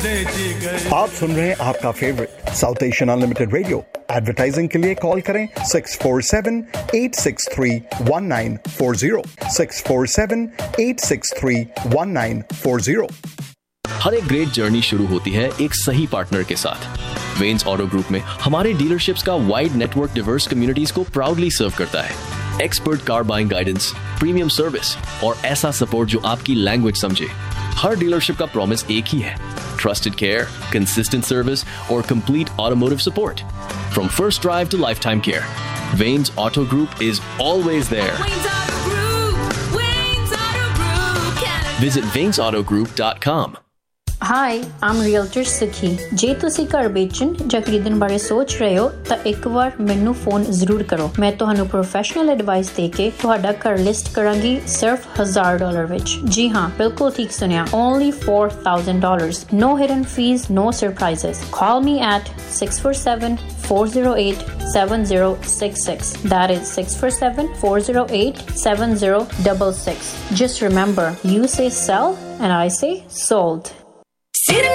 आप सुन रहे हैं आपका favourite south Asian unlimited radio. Advertising के लिए कॉल करें 647-863-1940 647-863-1940। हर एक ग्रेट जर्नी शुरू होती है एक सही पार्टनर के साथ। वेन्स ऑटो ग्रुप में हमारे डीलरशिप्स का वाइड नेटवर्क डिवर्स कम्युनिटीज को प्राउडली सर्व करता है। Expert car buying guidance, premium service और ऐसा सपोर्ट जो आपकी लैंग्वेज समझे। हर डीलरशिप का प्रॉमिस एक ही है: trusted care, consistent service, or complete automotive support. From first drive to lifetime care, Vane's Auto Group is always there. Visit vanesautogroup.com. Hi, I'm Realtor Sukhi. ਜੇ ਤੁਸੀਂ ਘਰ ਵੇਚਣ ਜਾਂ ਖਰੀਦਣ ਬਾਰੇ ਸੋਚ ਰਹੇ ਹੋ ਤਾਂ ਇੱਕ ਵਾਰ ਮੈਨੂੰ ਫੋਨ ਜ਼ਰੂਰ ਕਰੋ। ਮੈਂ ਤੁਹਾਨੂੰ ਪ੍ਰੋਫੈਸ਼ਨਲ ਐਡਵਾਈਸ ਦੇ ਕੇ ਤੁਹਾਡਾ ਘਰ ਲਿਸਟ ਕਰਾਂਗੀ ਸਿਰਫ $1000 ਵਿੱਚ। ਜੀ ਹਾਂ, ਬਿਲਕੁਲ ਠੀਕ ਸੁਣਿਆ। Only $4,000. No hidden fees, no surprises. Call me at 647-408-7066. That is 647-408-7066. Just remember, you say sell and I say sold.